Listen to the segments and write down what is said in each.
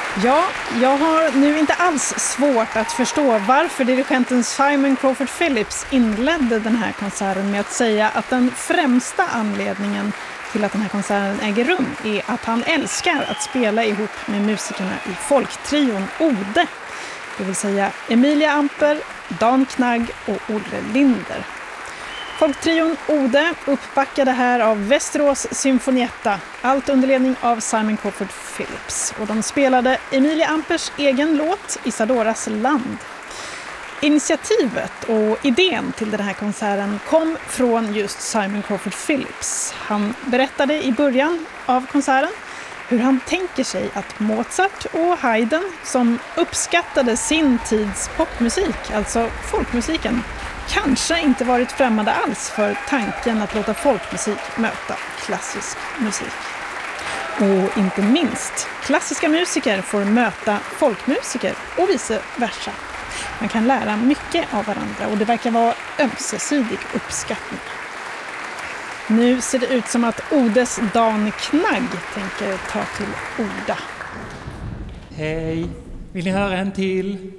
Ja, jag har nu inte alls svårt att förstå varför dirigenten Simon Crawford Phillips inledde den här konserten med att säga att den främsta anledningen till att den här konserten äger rum är att han älskar att spela ihop med musikerna i folktrion Ode. Det vill säga Emilia Amper, Dan Knagg och Olle Linder. Folktrion Ode uppbackade här av Västerås Symfonietta, allt under ledning av Simon Crawford Phillips. Och de spelade Emilia Ampers egen låt Isadoras land. Initiativet och idén till den här konserten kom från just Simon Crawford Phillips. Han berättade i början av konserten hur han tänker sig att Mozart och Haydn, som uppskattade sin tids popmusik, alltså folkmusiken, kanske inte varit främmande alls för tanken att låta folkmusik möta klassisk musik. Och inte minst, klassiska musiker får möta folkmusiker och vice versa. Man kan lära mycket av varandra och det verkar vara ömsesidig uppskattning. Nu ser det ut som att Odes Dan Knagg tänker ta till orda. Hej, vill ni höra en till?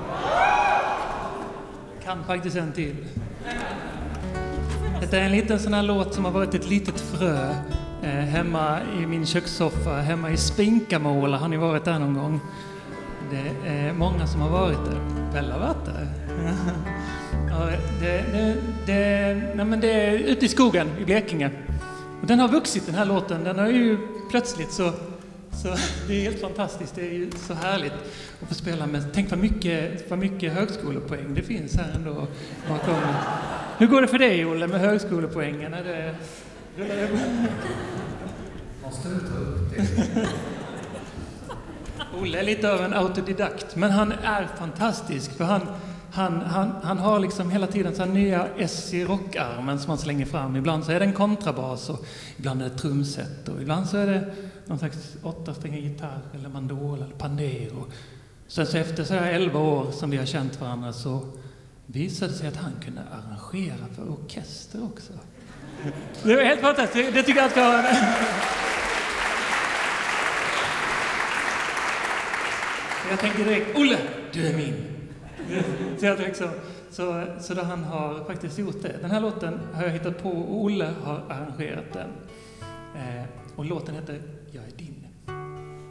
Kan faktiskt en till. Detta är en liten sån här låt som har varit ett litet frö hemma i min kökssoffa, hemma i Spinkamåla. Har ni varit där någon gång? Det är många som har varit där. Bella har varit där. Ja, det är ute i skogen i Blekinge. Och den har vuxit, den här låten. Den har ju plötsligt så det är helt fantastiskt. Det är ju så härligt att få spela med. Tänk vad mycket högskolepoäng det finns här ändå. Hur går det för dig, Olle, med högskolepoängen? Måste du ta upp det? Olle är lite av en autodidakt, men han är fantastisk. För han har liksom hela tiden så här nya S i rockarmen som han slänger fram. Ibland så är det en kontrabas och ibland är det trumset och ibland så är det någon slags 8-strängig gitarr eller mandol eller pandero. Så efter så här 11 år som vi har känt varandra så visade det sig att han kunde arrangera för orkester också. Det var helt fantastiskt. Det tycker jag ska ha. Jag tänkte direkt, Olle, du är min. Så jag tänkte så då han har faktiskt gjort det. Den här låten har jag hittat på och Olle har arrangerat den. Och låten heter Jag är din.